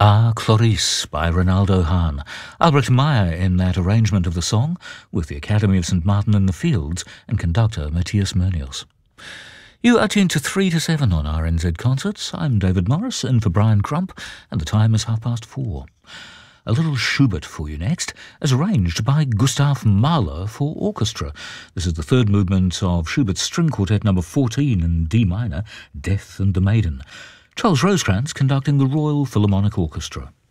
Ah, Clarice by Ronaldo Hahn. Albrecht Meyer in that arrangement of the song, with the Academy of St. Martin in the Fields and conductor Matthias Mernius. You are tuned to 3 to 7 on RNZ Concerts. I'm David Morris, in for Brian Crump, and the time is 4:30. A little Schubert for you next, as arranged by Gustav Mahler for orchestra. This is the third movement of Schubert's String Quartet number 14 in D minor, Death and the Maiden. Charles Rosecrans conducting the Royal Philharmonic Orchestra.